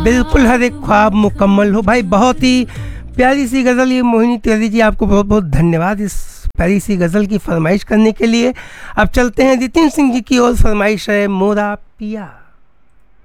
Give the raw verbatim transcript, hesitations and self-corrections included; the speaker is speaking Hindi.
बिल्कुल हर एक ख्वाब मुकम्मल हो। भाई बहुत ही प्यारी सी गज़ल ये मोहिनी तिवारी जी, आपको बहुत बहुत धन्यवाद इस प्यारी सी गज़ल की फरमाइश करने के लिए। अब चलते हैं नितिन सिंह जी की ओर, फरमाइश है मोरा पिया।